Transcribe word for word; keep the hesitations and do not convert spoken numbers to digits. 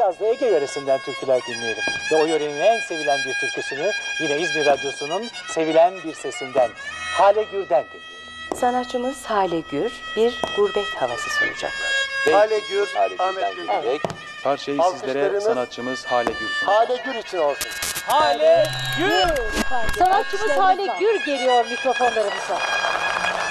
biraz da Ege yöresinden türküler dinleyelim. Ve o yörenin en sevilen bir türküsünü yine İzmir Radyosu'nun sevilen bir sesinden Hale Gür'den dinleyelim. Sanatçımız Hale Gür bir gurbet havası sunacaklar. Hale Gür, Hale Ahmet Gür'den Gür. evet. Parçayı sizlere Alkışlarınız sanatçımız Hale Gür sunuyor. Hale Gür için olsun. Hale Gür! Sanatçımız Hale Gür geliyor mikrofonlarımıza.